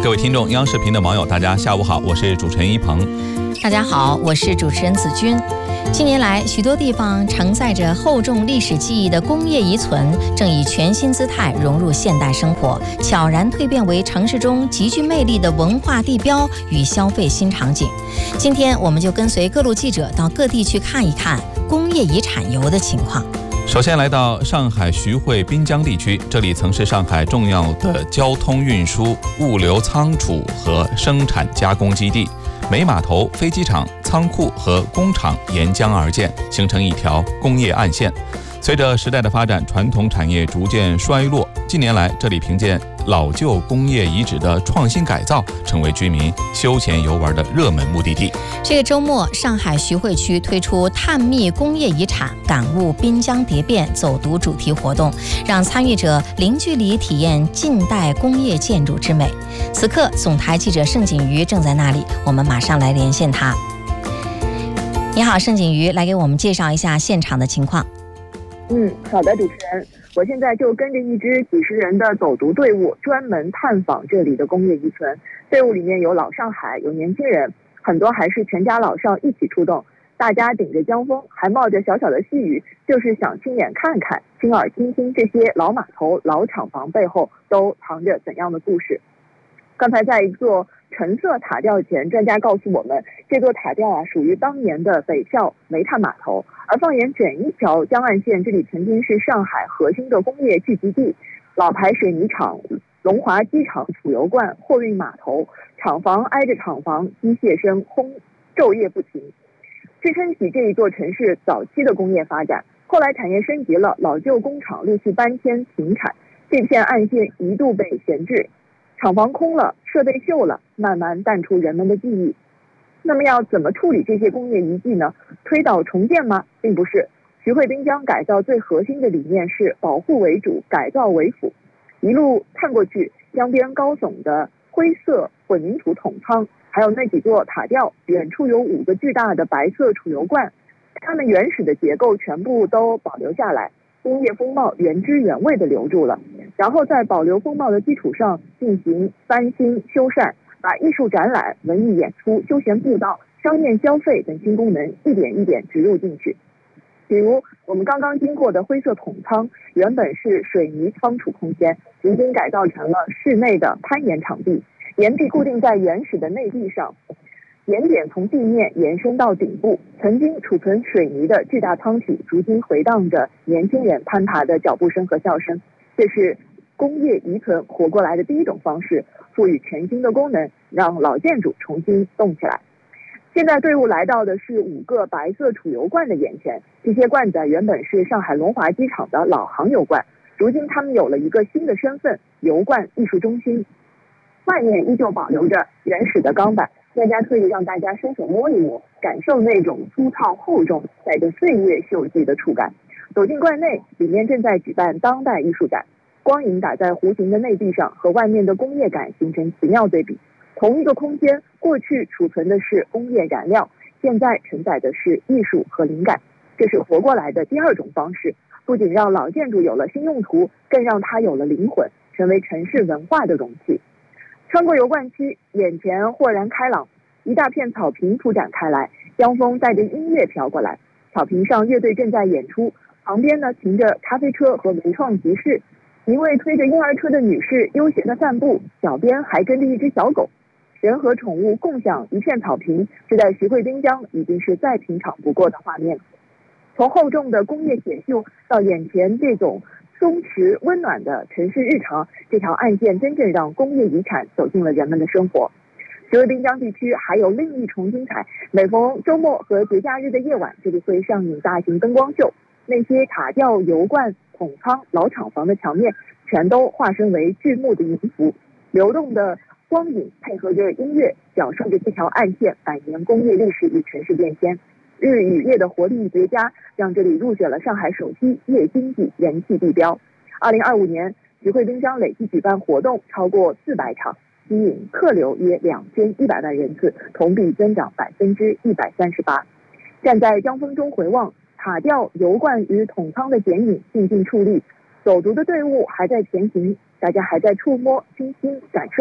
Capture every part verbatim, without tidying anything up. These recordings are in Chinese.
各位听众，央视频的网友，大家下午好，我是主持人一鹏。 大家好，我是主持人子君。近年来，许多地方承载着厚重历史记忆的工业遗存，正以全新姿态融入现代生活，悄然蜕变为城市中极具魅力的文化地标与消费新场景。今天，我们就跟随各路记者到各地去看一看工业遗产游的情况。 首先来到上海徐汇滨江地区，这里曾是上海重要的交通运输、物流仓储和生产加工基地，每码头、飞机场、仓库和工厂沿江而建，形成一条工业暗线。随着时代的发展，传统产业逐渐衰落，近年来这里凭借老旧工业遗址的创新改造，成为居民休闲游玩的热门目的地。 这个周末，上海徐汇区推出探秘工业遗产，感悟滨江蝶变走读主题活动，让参与者零距离体验近代工业建筑之美。此刻，总台记者盛景瑜正在那里，我们马上来连线他。你好，盛景瑜，来给我们介绍一下现场的情况。 嗯，好的，主持人，我现在就跟着一支几十人的走读队伍，专门探访这里的工业遗存。队伍里面有老上海，有年轻人，很多还是全家老少一起出动。大家顶着江风，还冒着小小的细雨，就是想亲眼看看、亲耳听听这些老码头、老厂房背后都藏着怎样的故事。刚才在一座橙色塔吊前，专家告诉我们，这座塔吊啊属于当年的北校煤炭码头，而放眼整一条江岸线，这里曾经是上海核心的工业聚集地，老牌水泥厂、龙华机场储油罐、货运码头，厂房挨着厂房，机械声轰昼夜不停，支撑起这一座城市早期的工业发展。后来产业升级了，老旧工厂陆续搬迁停产，这片岸线一度被闲置，厂房空了，设备锈了，慢慢淡出人们的记忆。那么要怎么处理这些工业遗迹呢？推倒重建吗？并不是。徐汇滨江改造最核心的理念是保护为主，改造为辅。一路看过去，江边高耸的灰色混凝土桶仓，还有那几座塔吊，远处有五个巨大的白色储油罐，它们原始的结构全部都保留下来，工业风貌原汁原味地留住了。然后在保留风貌的基础上进行翻新修缮，把艺术展览、文艺演出、休闲步道、商业消费等新功能一点一点植入进去。比如我们刚刚经过的灰色桶仓，原本是水泥仓储空间，如今改造成了室内的攀岩场地，岩壁固定在原始的内壁上，岩点从地面延伸到顶部。曾经储存水泥的巨大舱体，如今回荡着年轻人攀爬的脚步声和笑声。这是工业遗存活过来的第一种方式，赋予全新的功能，让老建筑重新动起来。现在队伍来到的是五个白色储油罐的眼前，这些罐子原本是上海龙华机场的老航油罐，如今他们有了一个新的身份——油罐艺术中心。外面依旧保留着原始的钢板，专家特意让大家伸手摸一摸，感受那种粗糙厚重、带着岁月锈迹的触感。走进罐内，里面正在举办当代艺术展，光影打在弧形的内壁上，和外面的工业感形成奇妙对比。同一个空间，过去储存的是工业燃料，现在承载的是艺术和灵感。这是活过来的第二种方式，不仅让老建筑有了新用途，更让它有了灵魂，成为城市文化的容器。穿过油罐区，眼前豁然开朗，一大片草坪铺展开来，江风带着音乐飘过来，草坪上乐队正在演出，旁边呢停着咖啡车和文创集市，一位推着婴儿车的女士悠闲地散步，脚边还跟着一只小狗。人和宠物共享一片草坪，这在徐汇滨江已经是再平常不过的画面。从厚重的工业铁锈到眼前这种松弛温暖的城市日常，这条暗线真正让工业遗产走进了人们的生活。徐汇滨江地区还有另一重精彩，每逢周末和节假日的夜晚，这里会上映大型灯光秀，那些塔吊、油罐、桶仓、老厂房的墙面全都化身为剧目的银符，流动的光影配合着音乐，讲述着这条暗线百年工业历史与城市变迁。日与夜的活力叠加，让这里入选了上海首批夜经济人气地标。二零二五年，徐汇滨江累计举办活动超过四百场，吸引客流约两千一百万人次，同比增长百分之一百三十八。站在江风中回望，塔吊、油罐与桶仓的剪影静静矗立，走读的队伍还在前行，大家还在触摸、倾听、感受。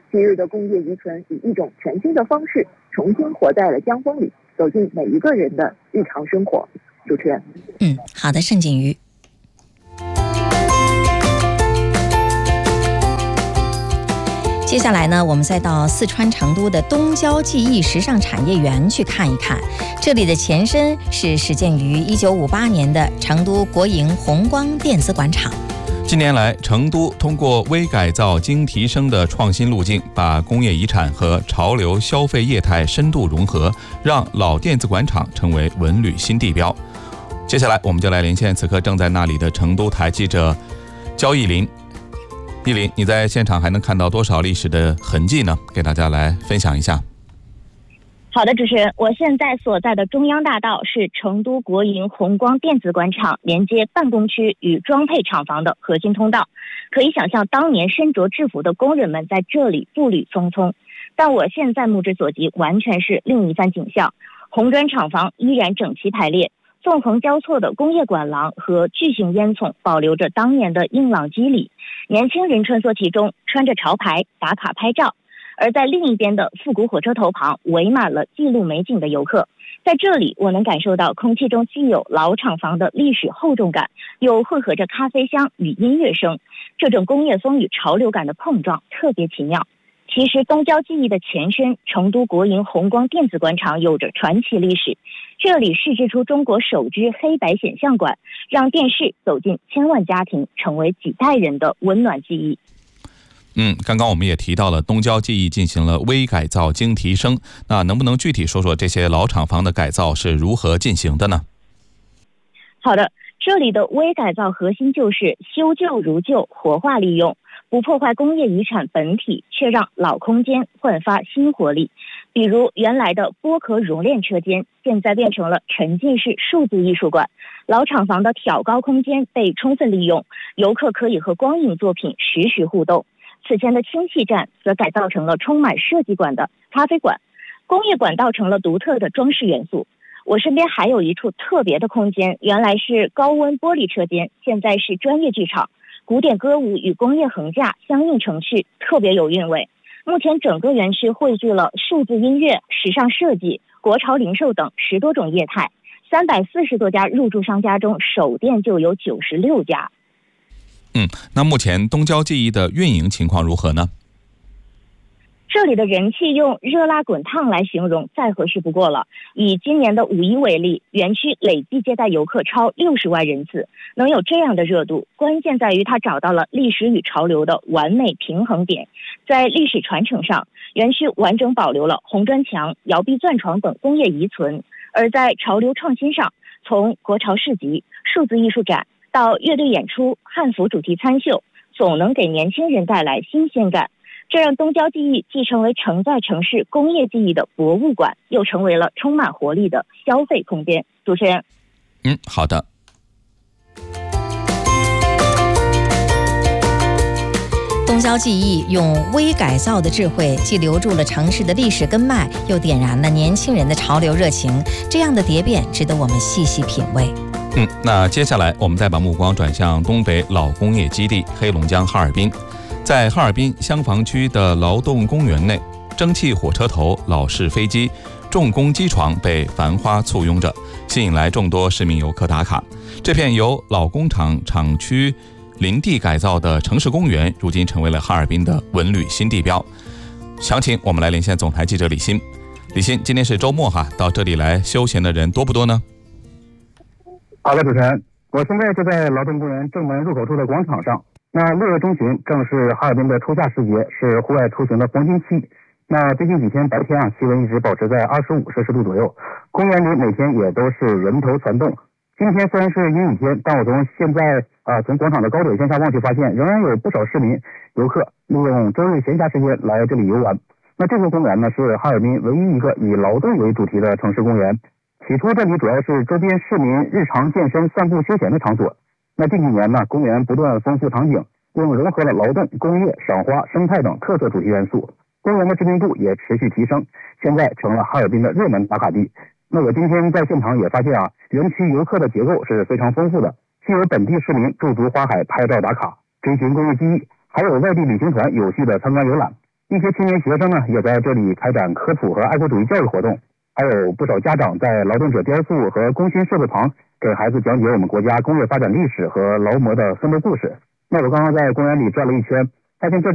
昔日的工业遗存以一种全新的方式重新活在了江风里，走进每一个人的日常生活。主持人， 嗯，好的，盛景瑜。接下来呢，我们再到四川成都的东郊记忆时尚产业园去看一看。这里的前身是始建于一九五八年的成都国营红光电子广场。 近年来，成都通过微改造精提升的创新路径，把工业遗产和潮流消费业态深度融合，让老电子广场成为文旅新地标。接下来，我们就来连线此刻正在那里的成都台记者焦艺林。艺林，你在现场还能看到多少历史的痕迹呢？给大家来分享一下。 好的，主持人，我现在所在的中央大道是成都国营红光电子广场连接办公区与装配厂房的核心通道。可以想象当年身着制服的工人们在这里步履匆匆，但我现在目之所及完全是另一番景象。红砖厂房依然整齐排列，纵横交错的工业管廊和巨型烟囱保留着当年的硬朗肌理，年轻人穿梭其中，穿着潮牌打卡拍照。而在另一边的复古火车头旁围满了记录美景的游客。在这里，我能感受到空气中既有老厂房的历史厚重感，又混合着咖啡香与音乐声，这种工业风与潮流感的碰撞特别奇妙。其实东郊记忆的前身成都国营红光电子广场有着传奇历史，这里试制出中国首支黑白显像管，让电视走进千万家庭，成为几代人的温暖记忆。 嗯，刚刚我们也提到了东郊记忆进行了微改造精提升，那能不能具体说说这些老厂房的改造是如何进行的呢？ 好的，这里的微改造核心就是修旧如旧，活化利用，不破坏工业遗产本体，却让老空间焕发新活力。比如原来的剥壳熔炼车间，现在变成了沉浸式数字艺术馆。老厂房的挑高空间被充分利用，游客可以和光影作品实时互动。此前的氢气站则改造成了充满设计感的咖啡馆，工业管道成了独特的装饰元素。我身边还有一处特别的空间，原来是高温玻璃车间，现在是专业剧场，古典歌舞与工业横架相映成趣，特别有韵味。目前整个园区汇聚了数字音乐、时尚设计、国潮零售等十多种业态，三百四十多家入驻商家中，首店就有九十六家。 嗯，那目前东郊记忆的运营情况如何呢？ 这里的人气用热辣滚烫来形容再合适不过了。以今年的五一为例，园区累计接待游客超六十万人次，能有这样的热度，关键在于它找到了历史与潮流的完美平衡点。在历史传承上，园区完整保留了红砖墙、摇臂钻床等工业遗存；而在潮流创新上，从国潮市集、数字艺术展到乐队演出、汉服主题参秀，总能给年轻人带来新鲜感。这让东郊记忆既成为承载城市工业记忆的博物馆，又成为了充满活力的消费空间。主持人， 嗯，好的。 东郊记忆用微改造的智慧，既留住了城市的历史根脉，又点燃了年轻人的潮流热情，这样的蝶变值得我们细细品味。 嗯，那接下来我们再把目光转向东北老工业基地黑龙江哈尔滨。在哈尔滨香坊区的劳动公园内，蒸汽火车头、老式飞机、重工机床被繁花簇拥着，吸引来众多市民游客打卡。这片由老工厂厂区林地改造的城市公园，如今成为了哈尔滨的文旅新地标。详情我们来连线总台记者李欣。李欣，今天是周末哈，到这里来休闲的人多不多呢？ 好的，主持人，我现在就在劳动公园正门入口处的广场上。那六月中旬正是哈尔滨的初夏时节，是户外出行的黄金期。那最近几天白天啊，气温一直保持在二十五摄氏度左右，公园里每天也都是人头攒动。今天虽然是阴雨天，但我从现在啊、呃、从广场的高点向下望去，发现仍然有不少市民游客利用周日闲暇时间来这里游玩。那这个公园呢，是哈尔滨唯一一个以劳动为主题的城市公园。起初这里主要是周边市民日常健身、散步、休闲的场所。那近几年呢，公园不断丰富场景，并融合了劳动、工业、赏花、生态等特色主题元素，公园的知名度也持续提升，现在成了哈尔滨的热门打卡地。那我今天在现场也发现啊，园区游客的结构是非常丰富的，既有本地市民驻足花海拍照打卡、追寻工业记忆，还有外地旅行团有序的参观游览。 一些青年学生呢也在这里开展科普和爱国主义教育活动，还有不少家长在劳动者雕塑和工薪社会旁给孩子讲解我们国家工业发展历史和劳模的奋斗故事。那我刚刚在公园里转了一圈，发现这里